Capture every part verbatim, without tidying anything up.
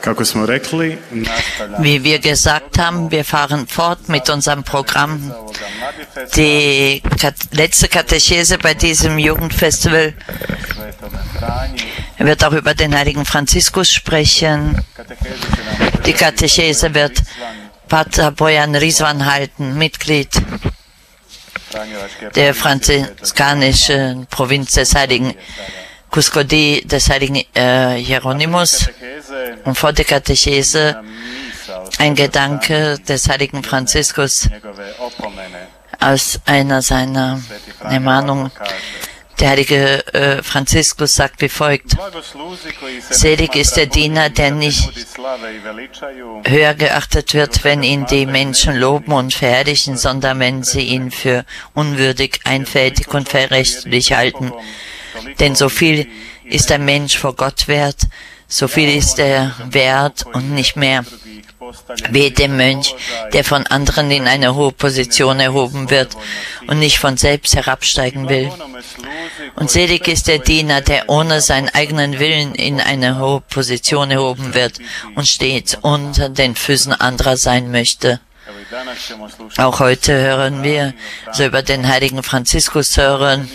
Wie wir gesagt haben, wir fahren fort mit unserem Programm. Die letzte Katechese bei diesem Jugendfestival wird auch über den heiligen Franziskus sprechen. Die Katechese wird Pater Bojan Rizwan halten, Mitglied der franziskanischen Provinz des heiligen Cuscodí des heiligen äh, Hieronymus. Und vor der Katechese ein Gedanke des heiligen Franziskus aus einer seiner Ermahnungen. Der heilige äh, Franziskus sagt wie folgt: Selig ist der Diener, der nicht höher geachtet wird, wenn ihn die Menschen loben und verherrlichen, sondern wenn sie ihn für unwürdig, einfältig und verrechtlich halten. Denn so viel ist ein Mensch vor Gott wert, so viel ist er wert und nicht mehr. Wehe dem Mönch, der von anderen in eine hohe Position erhoben wird und nicht von selbst herabsteigen will. Und selig ist der Diener, der ohne seinen eigenen Willen in eine hohe Position erhoben wird und stets unter den Füßen anderer sein möchte. Auch heute hören wir so über den heiligen Franziskus hören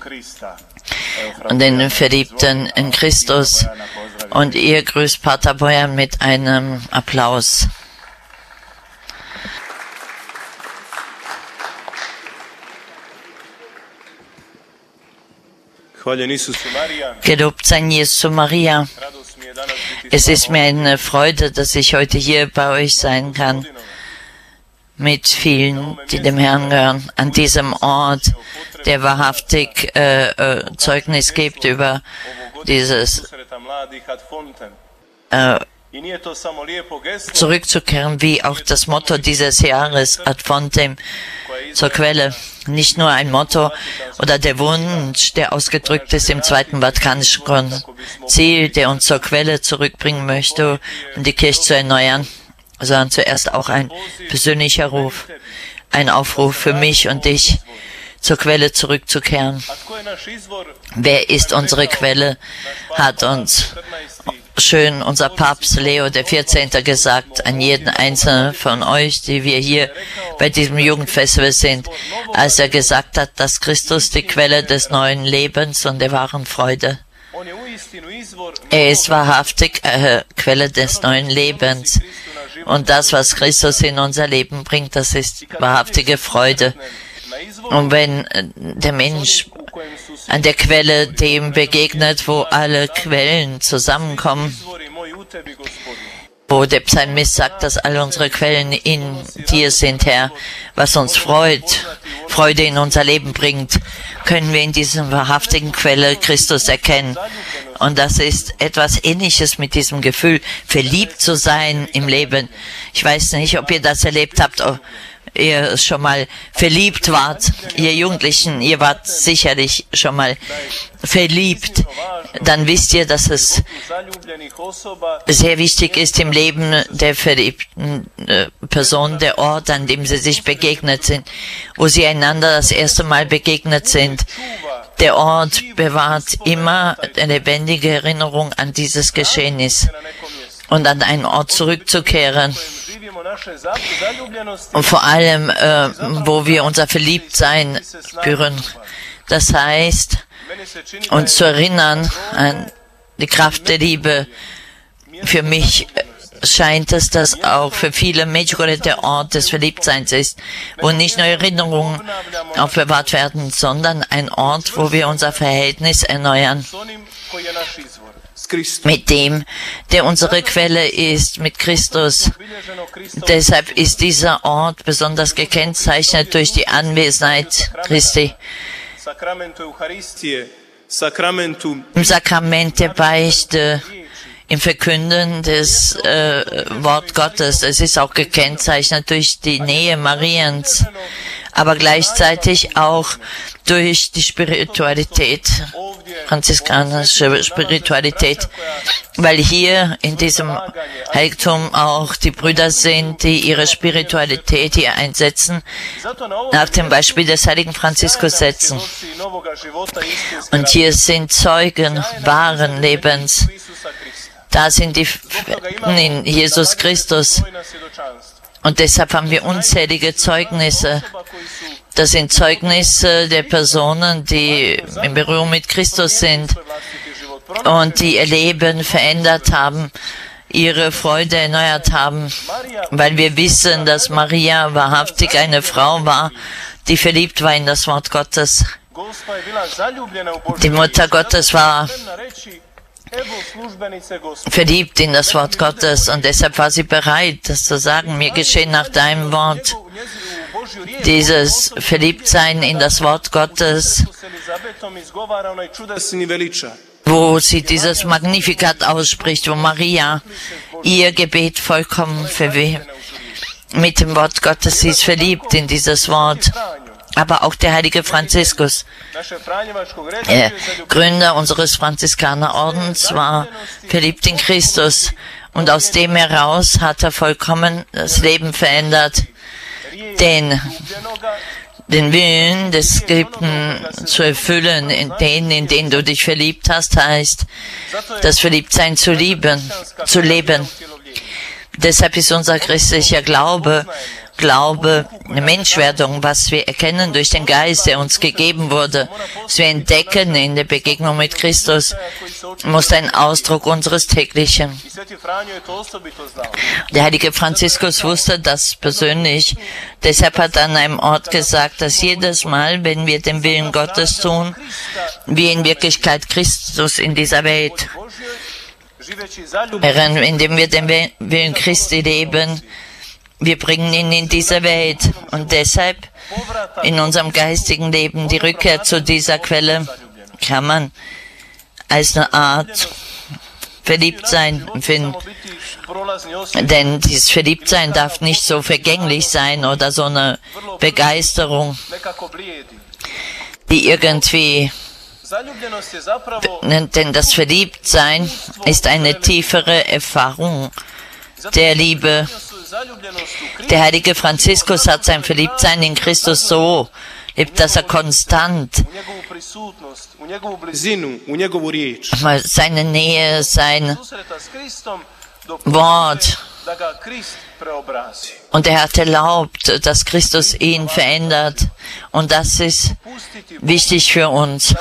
und den Verliebten in Christus. Und ihr grüßt Pater Bojan mit einem Applaus. Gelobt sein Jesus Maria. Es ist mir eine Freude, dass ich heute hier bei euch sein kann, mit vielen, die dem Herrn gehören, an diesem Ort, der wahrhaftig äh, äh, Zeugnis gibt über dieses äh, zurückzukehren, wie auch das Motto dieses Jahres, ad fontem, zur Quelle. Nicht nur ein Motto oder der Wunsch, der ausgedrückt ist im Zweiten Vatikanischen Konzil, der uns zur Quelle zurückbringen möchte, um die Kirche zu erneuern, sondern zuerst auch ein persönlicher Ruf, ein Aufruf für mich und dich, zur Quelle zurückzukehren. Wer ist unsere Quelle, hat uns schön unser Papst Leo der vierzehnte gesagt, an jeden einzelnen von euch, die wir hier bei diesem Jugendfestival sind, als er gesagt hat, dass Christus die Quelle des neuen Lebens und der wahren Freude. Er ist wahrhaftig äh, Quelle des neuen Lebens. Und das, was Christus in unser Leben bringt, das ist wahrhaftige Freude. Und wenn der Mensch an der Quelle dem begegnet, wo alle Quellen zusammenkommen, wo der Psalmist sagt, dass alle unsere Quellen in dir sind, Herr, was uns freut, Freude in unser Leben bringt, können wir in diesem wahrhaftigen Quelle Christus erkennen. Und das ist etwas Ähnliches mit diesem Gefühl, verliebt zu sein im Leben. Ich weiß nicht, ob ihr das erlebt habt, ob ihr schon mal verliebt wart, ihr Jugendlichen, ihr wart sicherlich schon mal verliebt. Dann wisst ihr, dass es sehr wichtig ist im Leben der verliebten Person, der Ort, an dem sie sich begegnet sind, wo sie einander das erste Mal begegnet sind. Der Ort bewahrt immer eine lebendige Erinnerung an dieses Geschehnis und an einen Ort zurückzukehren. Und vor allem, äh, wo wir unser Verliebtsein spüren. Das heißt, uns zu erinnern an die Kraft der Liebe. Für mich scheint es, dass auch für viele Medjugorje der Ort des Verliebtseins ist, wo nicht nur Erinnerungen aufbewahrt werden, sondern ein Ort, wo wir unser Verhältnis erneuern mit dem, der unsere Quelle ist, mit Christus. Deshalb ist dieser Ort besonders gekennzeichnet durch die Anwesenheit Christi. Im Sakrament der Beichte, im Verkünden des äh, Wort Gottes. Es ist auch gekennzeichnet durch die Nähe Mariens, aber gleichzeitig auch durch die Spiritualität, franziskanische Spiritualität, weil hier in diesem Heiligtum auch die Brüder sind, die ihre Spiritualität hier einsetzen, nach dem Beispiel des heiligen Franziskus setzen. Und hier sind Zeugen wahren Lebens Da sind die in Jesus Christus. Und deshalb haben wir unzählige Zeugnisse. Das sind Zeugnisse der Personen, die in Berührung mit Christus sind und die ihr Leben verändert haben, ihre Freude erneuert haben, weil wir wissen, dass Maria wahrhaftig eine Frau war, die verliebt war in das Wort Gottes. Die Mutter Gottes war verliebt in das Wort Gottes und deshalb war sie bereit, das zu sagen, mir geschehen nach deinem Wort. Dieses Verliebtsein in das Wort Gottes, wo sie dieses Magnificat ausspricht, wo Maria ihr Gebet vollkommen verweht. Mit dem Wort Gottes, sie ist verliebt in dieses Wort. Aber auch der heilige Franziskus, der Gründer unseres Franziskanerordens, war verliebt in Christus. Und aus dem heraus hat er vollkommen das Leben verändert. Den, den Willen des Geliebten zu erfüllen, in denen, in denen du dich verliebt hast, heißt, das Verliebtsein zu lieben, zu leben. Deshalb ist unser christlicher Glaube, Glaube, eine Menschwerdung, was wir erkennen durch den Geist, der uns gegeben wurde, was wir entdecken in der Begegnung mit Christus, muss ein Ausdruck unseres täglichen. Der heilige Franziskus wusste das persönlich, deshalb hat er an einem Ort gesagt, dass jedes Mal, wenn wir den Willen Gottes tun, wir in Wirklichkeit Christus in dieser Welt, indem wir den Willen Christi leben, wir bringen ihn in diese Welt und deshalb in unserem geistigen Leben die Rückkehr zu dieser Quelle kann man als eine Art Verliebtsein empfinden. Denn dieses Verliebtsein darf nicht so vergänglich sein oder so eine Begeisterung, die irgendwie, denn das Verliebtsein ist eine tiefere Erfahrung der Liebe. Der heilige Franziskus hat sein Verliebtsein in Christus so lebt, dass er konstant seine Nähe, sein Wort, und er hat erlaubt, dass Christus ihn verändert. Und das ist wichtig für uns.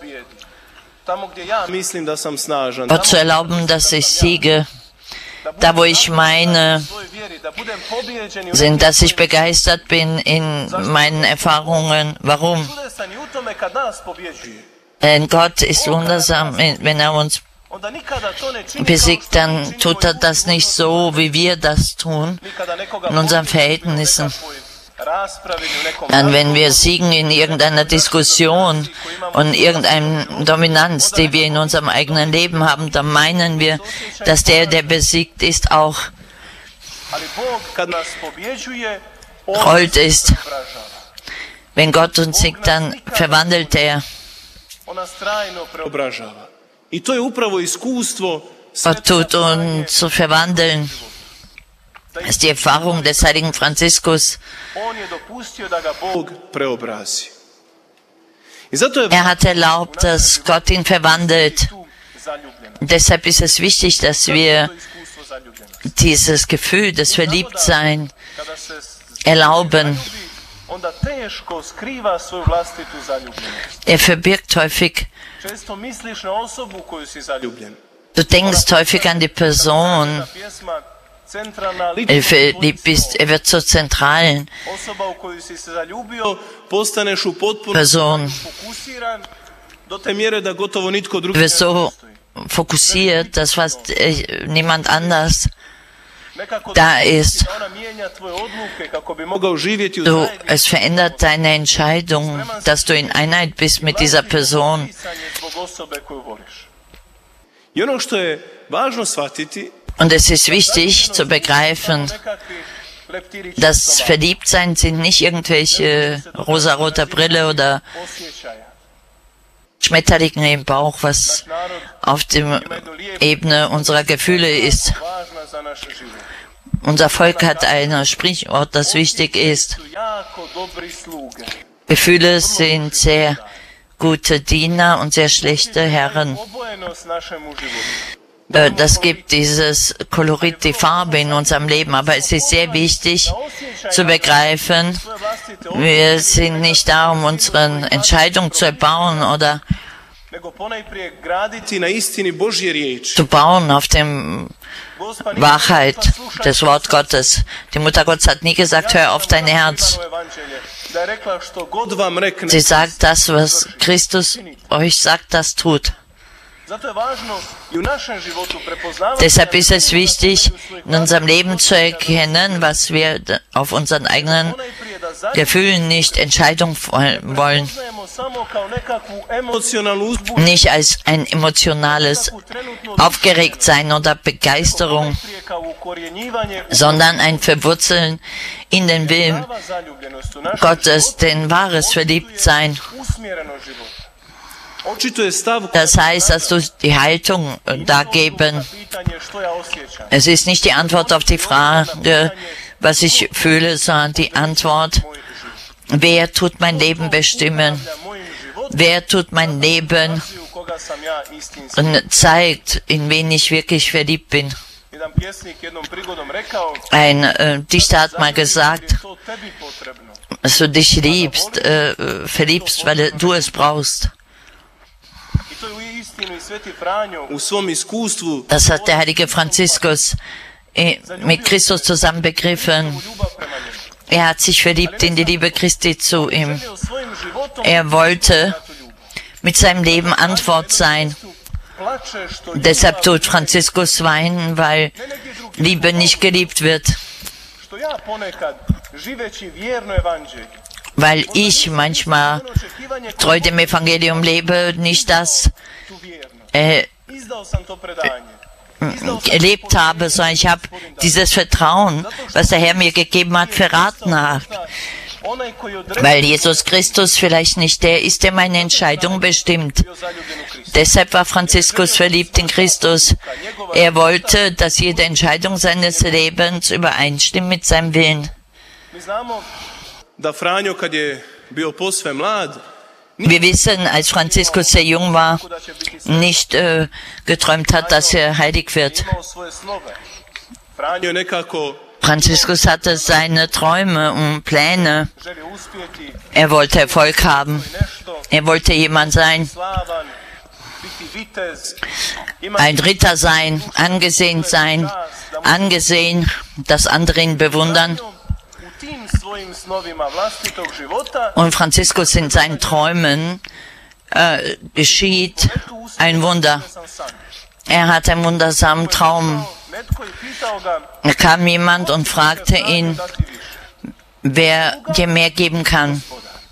Gott zu erlauben, dass ich siege. Da, wo ich meine, sind, dass ich begeistert bin in meinen Erfahrungen. Warum? Denn Gott ist wundersam, wenn er uns besiegt, dann tut er das nicht so, wie wir das tun, in unseren Verhältnissen. Dann, wenn wir siegen in irgendeiner Diskussion und irgendeiner Dominanz, die wir in unserem eigenen Leben haben, dann meinen wir, dass der, der besiegt ist, auch Gold ist. Wenn Gott uns siegt, dann verwandelt er. Gott tut uns zu verwandeln. Das ist die Erfahrung des heiligen Franziskus. Er hat erlaubt, dass Gott ihn verwandelt. Und deshalb ist es wichtig, dass wir dieses Gefühl des Verliebtseins erlauben. Er verbirgt häufig. Du denkst häufig an die Person. Er verliebt bist, er wird zur zentralen Person. Du wirst so fokussiert, dass fast äh, niemand anders da ist. Du, es verändert deine Entscheidung, dass du in Einheit bist mit dieser Person. Und es ist wichtig zu begreifen, dass Verliebtsein sind nicht irgendwelche rosarote Brille oder Schmetterlinge im Bauch, was auf der Ebene unserer Gefühle ist. Unser Volk hat ein Sprichwort, das wichtig ist. Gefühle sind sehr gute Diener und sehr schlechte Herren. äh, das gibt dieses Kolorit, die Farbe in unserem Leben. Aber es ist sehr wichtig zu begreifen, wir sind nicht da, um unsere Entscheidung zu erbauen oder zu bauen auf dem Wahrheit des Wort Gottes. Die Mutter Gottes hat nie gesagt, hör auf dein Herz. Sie sagt das, was Christus euch sagt, das tut. Deshalb ist es wichtig, in unserem Leben zu erkennen, was wir auf unseren eigenen Gefühlen nicht Entscheidung wollen. Nicht als ein emotionales Aufgeregtsein oder Begeisterung, sondern ein Verwurzeln in den Willen Gottes, den wahres Verliebtsein. Das heißt, dass du die Haltung dargeben. Es ist nicht die Antwort auf die Frage, was ich fühle, sondern die Antwort, wer tut mein Leben bestimmen? Wer tut mein Leben und zeigt, in wen ich wirklich verliebt bin? Ein äh, Dichter hat mal gesagt, dass du dich liebst, äh, verliebst, weil du es brauchst. Das hat der heilige Franziskus mit Christus zusammen begriffen. Er hat sich verliebt in die Liebe Christi zu ihm. Er wollte mit seinem Leben Antwort sein. Deshalb tut Franziskus weinen, weil Liebe nicht geliebt wird. Weil ich manchmal treu dem Evangelium lebe, nicht das äh, erlebt habe, sondern ich habe dieses Vertrauen, was der Herr mir gegeben hat, verraten hat. Weil Jesus Christus vielleicht nicht der ist, der meine Entscheidung bestimmt. Deshalb war Franziskus verliebt in Christus. Er wollte, dass jede Entscheidung seines Lebens übereinstimmt mit seinem Willen. Wir wissen, als Franziskus sehr jung war, nicht äh, geträumt hat, dass er heilig wird. Franziskus hatte seine Träume und Pläne. Er wollte Erfolg haben. Er wollte jemand sein, ein Ritter sein, angesehen sein, angesehen, dass andere ihn bewundern. Und Franziskus in seinen Träumen äh, geschieht ein Wunder. Er hat einen wundersamen Traum. Da kam jemand und fragte ihn, wer dir mehr geben kann,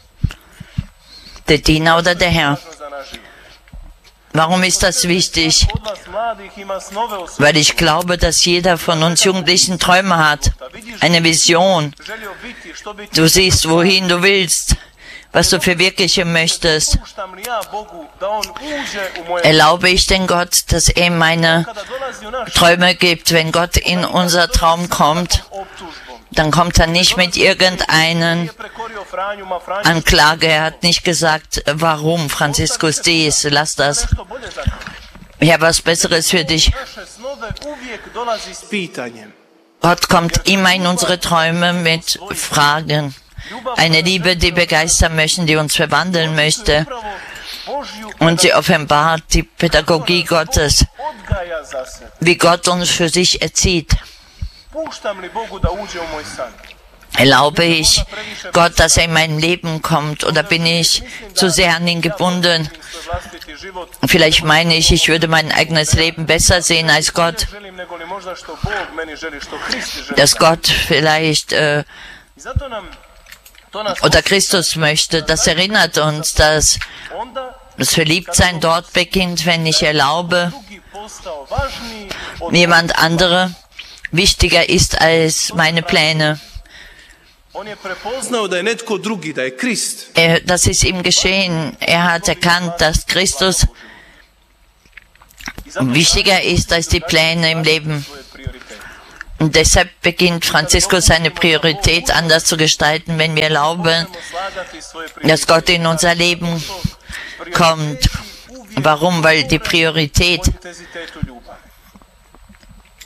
der Diener oder der Herr. Warum ist das wichtig? Weil ich glaube, dass jeder von uns Jugendlichen Träume hat, eine Vision. Du siehst, wohin du willst, was du verwirklichen möchtest. Erlaube ich denn Gott, dass er meine Träume gibt? Wenn Gott in unser Traum kommt, dann kommt er nicht mit irgendeinen Anklage. Er hat nicht gesagt, warum, Franziskus dies, lass das. Ich habe was Besseres für dich. Gott kommt immer in unsere Träume mit Fragen. Eine Liebe, die begeistern möchte, die uns verwandeln möchte. Und sie offenbart die Pädagogie Gottes, wie Gott uns für sich erzieht. Erlaube ich Gott, dass er in mein Leben kommt, oder bin ich zu sehr an ihn gebunden? Vielleicht meine ich, ich würde mein eigenes Leben besser sehen als Gott. Dass Gott vielleicht äh, oder Christus möchte. Das erinnert uns, dass das Verliebtsein dort beginnt, wenn ich erlaube, jemand andere wichtiger ist als meine Pläne. Er, das ist ihm geschehen. Er hat erkannt, dass Christus wichtiger ist als die Pläne im Leben. Und deshalb beginnt Franziskus seine Priorität anders zu gestalten, wenn wir erlauben, dass Gott in unser Leben kommt. Warum? Weil die Priorität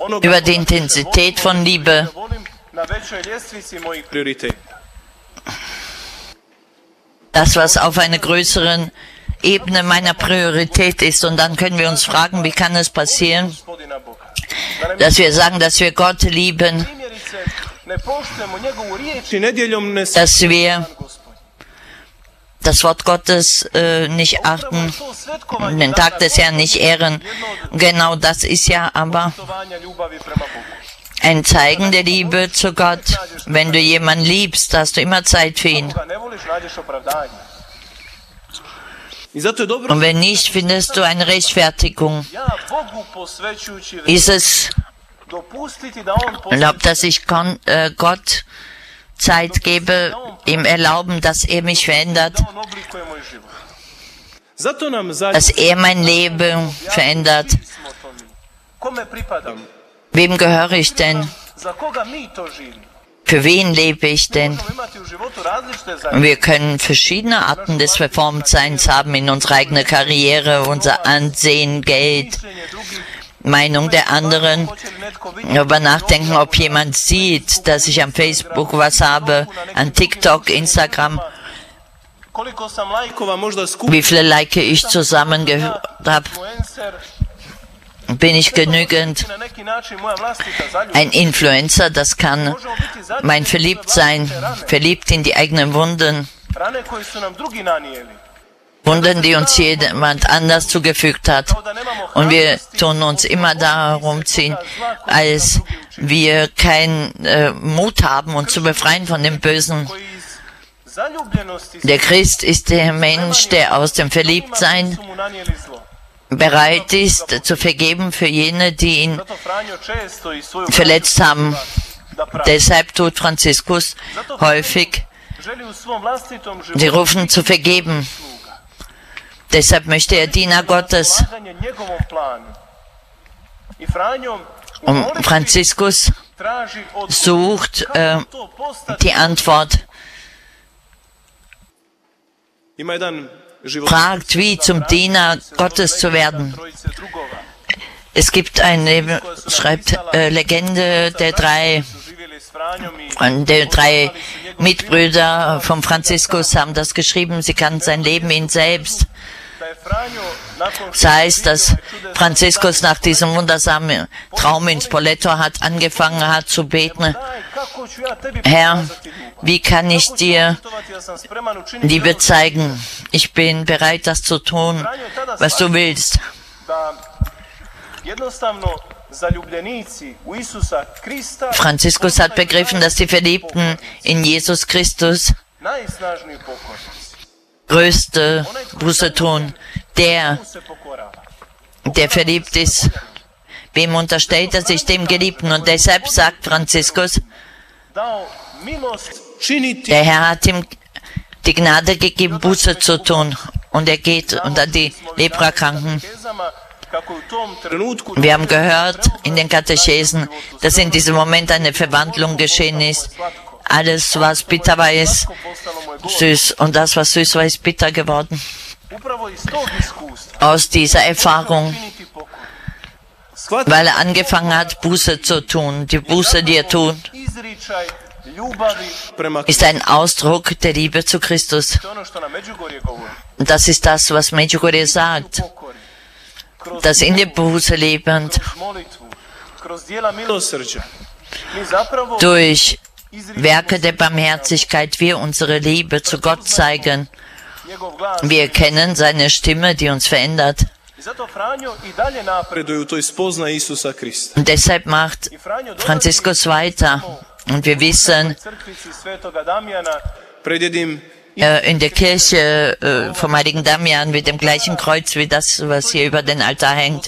über die Intensität von Liebe. Das, was auf einer größeren Ebene meiner Priorität ist. Und dann können wir uns fragen, wie kann es passieren, dass wir sagen, dass wir Gott lieben, dass wir das Wort Gottes äh, nicht achten, den Tag des Herrn nicht ehren. Genau das ist ja aber ein Zeigen der Liebe zu Gott. Wenn du jemanden liebst, hast du immer Zeit für ihn. Und wenn nicht, findest du eine Rechtfertigung. Ist es erlaubt, dass ich äh, Gott Zeit gebe, ihm erlauben, dass er mich verändert, dass er mein Leben verändert. Wem gehöre ich denn? Für wen lebe ich denn? Wir können verschiedene Arten des Verformtseins haben in unserer eigenen Karriere, unser Ansehen, Geld, Meinung der anderen, darüber nachdenken, ob jemand sieht, dass ich am Facebook was habe, an TikTok, Instagram, wie viele Like ich zusammen habe. Bin ich genügend ein Influencer, das kann mein Verliebtsein, verliebt in die eigenen Wunden, Wunden, die uns jemand anders zugefügt hat. Und wir tun uns immer darum ziehen, als wir keinen äh, Mut haben, uns zu befreien von dem Bösen. Der Christ ist der Mensch, der aus dem Verliebtsein bereit ist, zu vergeben für jene, die ihn verletzt haben. Deshalb tut Franziskus häufig, sie rufen zu vergeben. Deshalb möchte er Diener Gottes. Und Franziskus sucht äh, die Antwort, fragt, wie zum Diener Gottes zu werden. Es gibt eine, schreibt äh, Legende der drei, der drei Mitbrüder von Franziskus haben das geschrieben. Sie kannten sein Leben in selbst. Das heißt, dass Franziskus nach diesem wundersamen Traum in Spoleto hat angefangen hat zu beten. Herr, wie kann ich dir Liebe zeigen? Ich bin bereit, das zu tun, was du willst. Franziskus hat begriffen, dass die Verliebten in Jesus Christus größte Buße tun. Der, der verliebt ist, wem unterstellt er sich? Dem Geliebten. Und deshalb sagt Franziskus, der Herr hat ihm die Gnade gegeben, Buße zu tun. Und er geht unter die Leprakranken. Wir haben gehört in den Katechesen, dass in diesem Moment eine Verwandlung geschehen ist. Alles, was bitter war, ist süß. Und das, was süß war, ist bitter geworden. Aus dieser Erfahrung, weil er angefangen hat, Buße zu tun. Die Buße, die er tut, ist ein Ausdruck der Liebe zu Christus. Und das ist das, was Medjugorje sagt. Dass in der Buße lebend, durch Werke der Barmherzigkeit wir unsere Liebe zu Gott zeigen. Wir erkennen seine Stimme, die uns verändert. Und deshalb macht Franziskus weiter. Und wir wissen, äh, in der Kirche äh, vom heiligen Damian mit dem gleichen Kreuz wie das, was hier über den Altar hängt.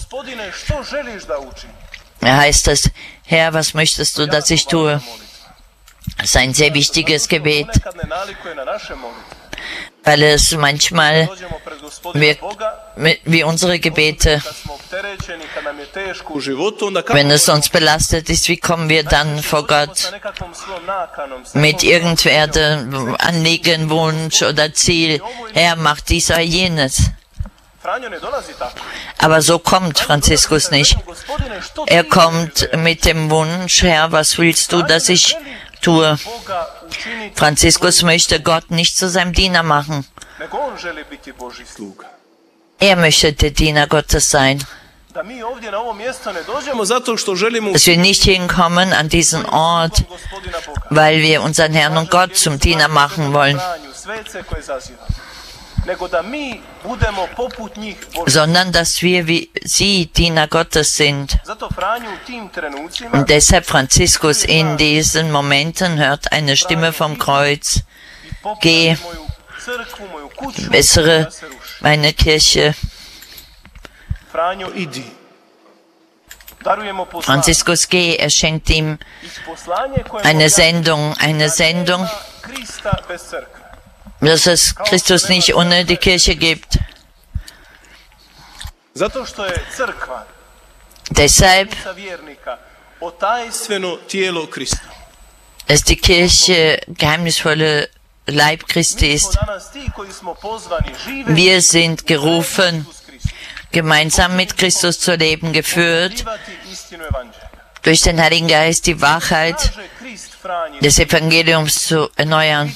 Er heißt es, Herr, was möchtest du, dass ich tue? Das ist ein sehr wichtiges Gebet, weil es manchmal wirkt wie unsere Gebete. Wenn es uns belastet ist, wie kommen wir dann vor Gott mit irgendwelchen Anliegen, Wunsch oder Ziel? Herr, mach dies oder jenes. Aber so kommt Franziskus nicht. Er kommt mit dem Wunsch, Herr, was willst du, dass ich tue? Franziskus möchte Gott nicht zu seinem Diener machen. Er möchte der Diener Gottes sein. Dass wir nicht hinkommen an diesen Ort, weil wir unseren Herrn und Gott zum Diener machen wollen, sondern dass wir wie sie Diener Gottes sind. Und deshalb Franziskus in diesen Momenten hört eine Stimme vom Kreuz: Geh, bessere meine Kirche. Franziskus, geh, er schenkt ihm eine Sendung, eine Sendung, dass es Christus nicht ohne die Kirche gibt. Deshalb ist die Kirche geheimnisvolle Leib Christi ist. Wir sind gerufen, gemeinsam mit Christus zu leben, geführt durch den Heiligen Geist, die Wahrheit des Evangeliums zu erneuern.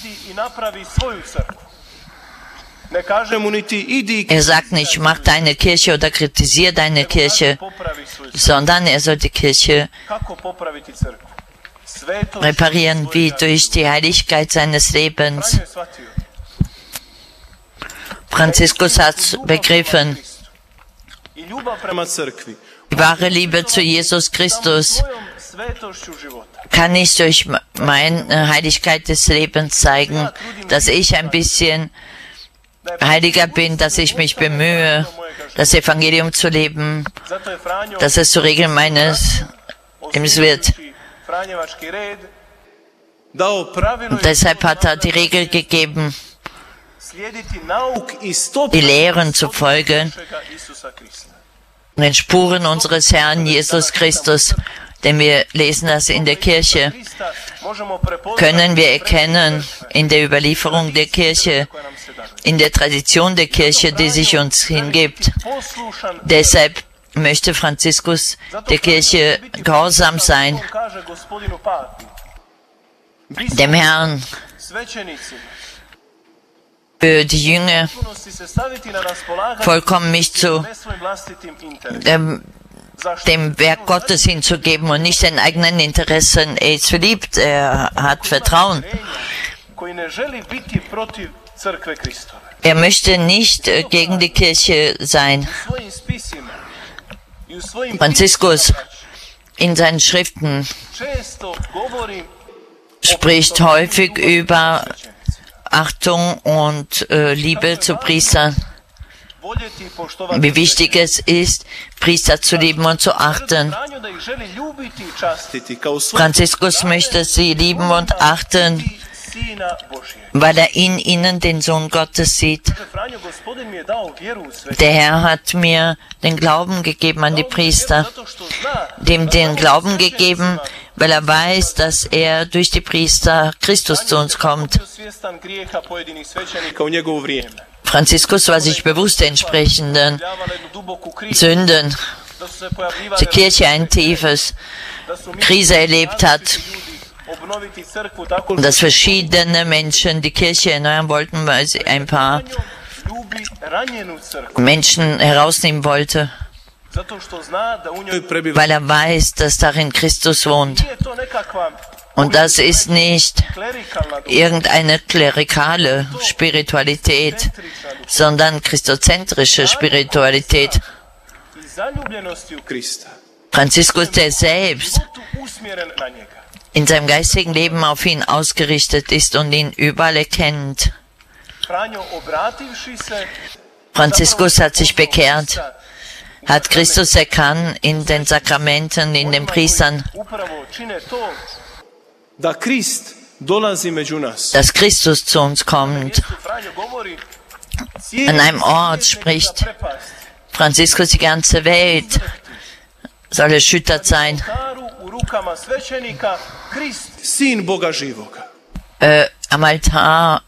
Er sagt nicht, mach deine Kirche oder kritisiere deine Kirche, sondern er soll die Kirche reparieren, wie durch die Heiligkeit seines Lebens. Franziskus hat begriffen, die wahre Liebe zu Jesus Christus kann ich durch meine Heiligkeit des Lebens zeigen, dass ich ein bisschen heiliger bin, dass ich mich bemühe, das Evangelium zu leben, dass es zur Regel meines Lebens wird. Und deshalb hat er die Regel gegeben, die Lehren zu folgen, den Spuren unseres Herrn Jesus Christus, denn wir lesen das in der Kirche, können wir erkennen in der Überlieferung der Kirche, in der Tradition der Kirche, die sich uns hingibt. Deshalb möchte Franziskus der Kirche gehorsam sein, dem Herrn, für die Jünger vollkommen mich zu dem, dem Werk Gottes hinzugeben und nicht den eigenen Interessen. Er ist verliebt, er hat Vertrauen. Er möchte nicht äh, gegen die Kirche sein. Franziskus in seinen Schriften spricht häufig über Achtung und äh, Liebe zu Priestern. Wie wichtig es ist, Priester zu lieben und zu achten. Franziskus möchte sie lieben und achten, weil er in ihnen den Sohn Gottes sieht. Der Herr hat mir den Glauben gegeben an die Priester, dem den Glauben gegeben, weil er weiß, dass er durch die Priester Christus zu uns kommt. Franziskus war sich bewusst der entsprechenden Sünden, die Kirche ein tiefes Krise erlebt hat, dass verschiedene Menschen die Kirche erneuern wollten, weil sie ein paar Menschen herausnehmen wollte, weil er weiß, dass darin Christus wohnt. Und das ist nicht irgendeine klerikale Spiritualität, sondern christozentrische Spiritualität. Franziskus, der selbst in seinem geistigen Leben auf ihn ausgerichtet ist und ihn überall erkennt. Franziskus hat sich bekehrt, hat Christus erkannt in den Sakramenten, in den Priestern, dass Christus zu uns kommt. An einem Ort spricht Franziskus, die ganze Welt soll erschüttert sein. Äh, am Altar